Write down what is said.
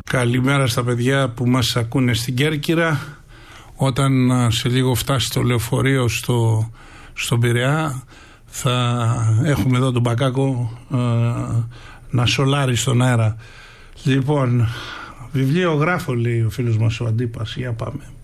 Καλημέρα στα παιδιά που μας ακούνε στην Κέρκυρα. Όταν σε λίγο φτάσει το λεωφορείο στον Πειραιά, θα έχουμε εδώ τον Μπακάκο να σολάρει στον αέρα. Λοιπόν, βιβλίο γράφω, λέει ο φίλος μας ο Αντίπας. Για πάμε.